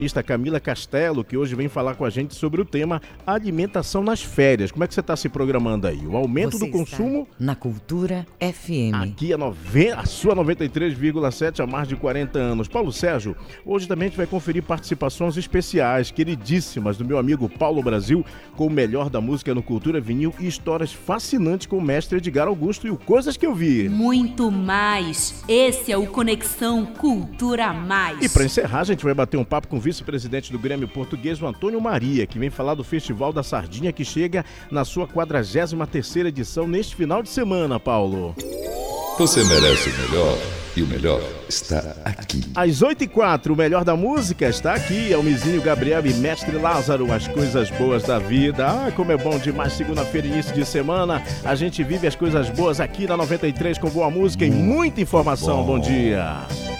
Camila Castelo, que hoje vem falar com a gente sobre o tema alimentação nas férias. Como é que você está se programando aí? O aumento do consumo? Na Cultura FM. Aqui a sua 93,7 há mais de 40 anos. Paulo Sérgio, hoje também a gente vai conferir participações especiais, queridíssimas, do meu amigo Paulo Brasil, com o melhor da música no Cultura Vinil e histórias fascinantes com o mestre Edgar Augusto e o Coisas que eu vi. Muito mais. Esse é o Conexão Cultura Mais. E para encerrar, a gente vai bater um papo com o vice-presidente do Grêmio Português, o Antônio Maria, que vem falar do Festival da Sardinha, que chega na sua 43ª edição neste final de semana, Paulo. Você merece o melhor, e o melhor está aqui. Às 8h04, o melhor da música está aqui. Almizinho Gabriel e Mestre Lázaro, as coisas boas da vida. Ah, como é bom demais, segunda-feira, início de semana. A gente vive as coisas boas aqui na 93 com boa música e muita informação. Bom dia.